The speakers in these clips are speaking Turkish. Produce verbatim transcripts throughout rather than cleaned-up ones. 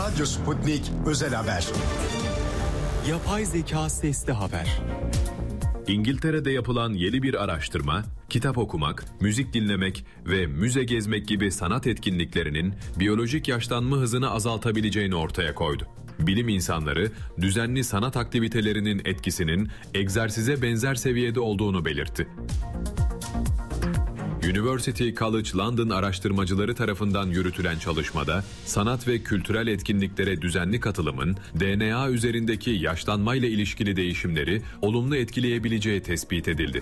Radyo Sputnik Özel Haber. Yapay zeka sesli haber. İngiltere'de yapılan yeni bir araştırma, kitap okumak, müzik dinlemek ve müze gezmek gibi sanat etkinliklerinin biyolojik yaşlanma hızını azaltabileceğini ortaya koydu. Bilim insanları, düzenli sanat aktivitelerinin etkisinin egzersize benzer seviyede olduğunu belirtti. University College London araştırmacıları tarafından yürütülen çalışmada, sanat ve kültürel etkinliklere düzenli katılımın D N A üzerindeki yaşlanmayla ilişkili değişimleri olumlu etkileyebileceği tespit edildi.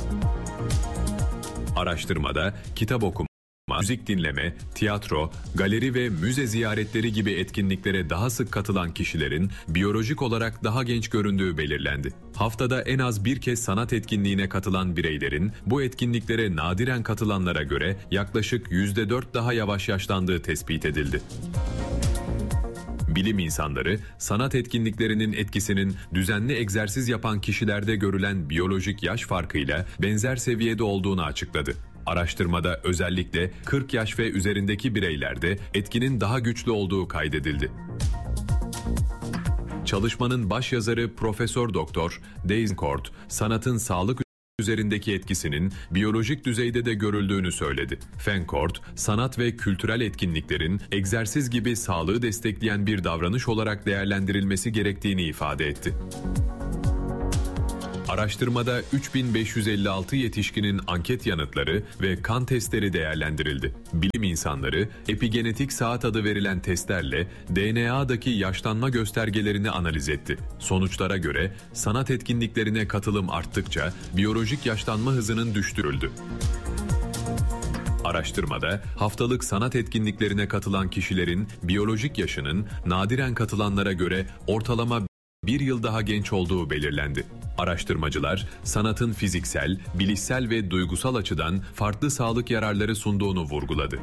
Araştırmada kitap okuma, müzik dinleme, tiyatro, galeri ve müze ziyaretleri gibi etkinliklere daha sık katılan kişilerin biyolojik olarak daha genç göründüğü belirlendi. Haftada en az bir kez sanat etkinliğine katılan bireylerin bu etkinliklere nadiren katılanlara göre yaklaşık yüzde dört daha yavaş yaşlandığı tespit edildi. Bilim insanları, sanat etkinliklerinin etkisinin düzenli egzersiz yapan kişilerde görülen biyolojik yaş farkıyla benzer seviyede olduğunu açıkladı. Araştırmada özellikle kırk yaş ve üzerindeki bireylerde etkinin daha güçlü olduğu kaydedildi. Çalışmanın başyazarı Profesör Doktor Davenport, sanatın sağlık üzerindeki etkisinin biyolojik düzeyde de görüldüğünü söyledi. Fancourt, sanat ve kültürel etkinliklerin egzersiz gibi sağlığı destekleyen bir davranış olarak değerlendirilmesi gerektiğini ifade etti. Araştırmada üç bin beş yüz elli altı yetişkinin anket yanıtları ve kan testleri değerlendirildi. Bilim insanları, epigenetik saat adı verilen testlerle D N A'daki yaşlanma göstergelerini analiz etti. Sonuçlara göre sanat etkinliklerine katılım arttıkça biyolojik yaşlanma hızının düşürüldü. Araştırmada haftalık sanat etkinliklerine katılan kişilerin biyolojik yaşının nadiren katılanlara göre ortalama bir yıl daha genç olduğu belirlendi. Araştırmacılar, sanatın fiziksel, bilişsel ve duygusal açıdan farklı sağlık yararları sunduğunu vurguladı.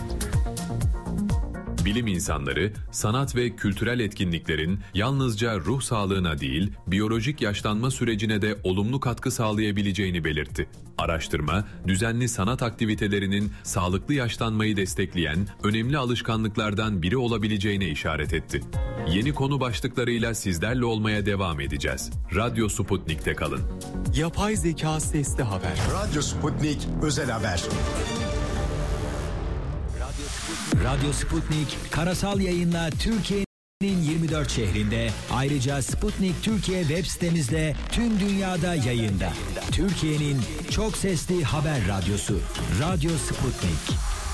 Bilim insanları, sanat ve kültürel etkinliklerin yalnızca ruh sağlığına değil, biyolojik yaşlanma sürecine de olumlu katkı sağlayabileceğini belirtti. Araştırma, düzenli sanat aktivitelerinin sağlıklı yaşlanmayı destekleyen önemli alışkanlıklardan biri olabileceğine işaret etti. Yeni konu başlıklarıyla sizlerle olmaya devam edeceğiz. Radyo Sputnik'te kalın. Yapay zeka sesli haber. Radyo Sputnik Özel Haber. Radyo Sputnik karasal yayınla Türkiye'nin yirmi dört şehrinde, ayrıca Sputnik Türkiye web sitemizde tüm dünyada yayında. Türkiye'nin çok sesli haber radyosu Radyo Sputnik.